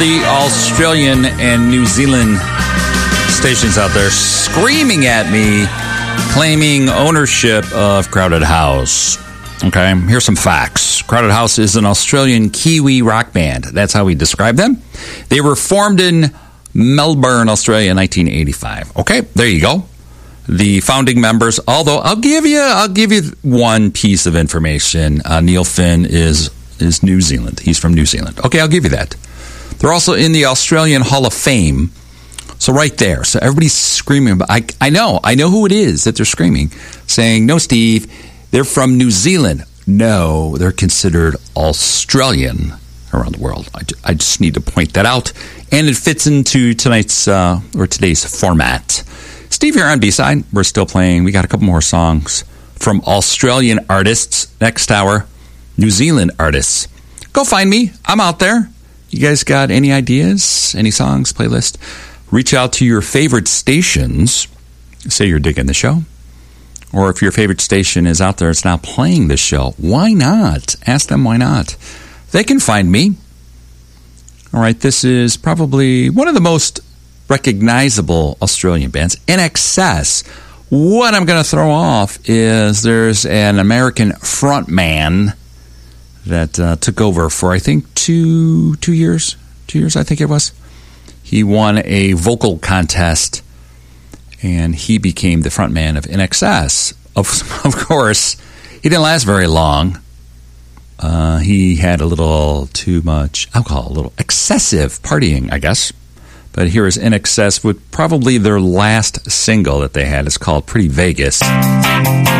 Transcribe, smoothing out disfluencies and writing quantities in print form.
the Australian and New Zealand stations out there screaming at me, claiming ownership of Crowded House. Okay, here's some facts. Crowded House is an Australian Kiwi rock band. That's how we describe them. They were formed in Melbourne, Australia in 1985. Okay, there you go. The founding members, although I'll give you one piece of information. Neil Finn is New Zealand. He's from New Zealand. Okay, I'll give you that. They're also in the Australian Hall of Fame. So right there. So everybody's screaming. But I know who it is that they're screaming, saying, no, Steve, they're from New Zealand. No, they're considered Australian around the world. I just need to point that out. And it fits into today's format. Steve here on B-Side. We're still playing. We got a couple more songs from Australian artists. Next hour, New Zealand artists. Go find me. I'm out there. You guys got any ideas? Any songs, playlist? Reach out to your favorite stations. Say you're digging the show. Or if your favorite station is out there, it's not playing the show. Why not? Ask them why not. They can find me. All right, this is probably one of the most recognizable Australian bands, INXS. What I'm going to throw off is there's an American frontman that took over for, I think, two years. 2 years, I think it was. He won a vocal contest, and he became the frontman of INXS. Of course, he didn't last very long. He had a little too much alcohol, a little excessive partying, I guess. But here is INXS with probably their last single that they had. It's called Pretty Vegas.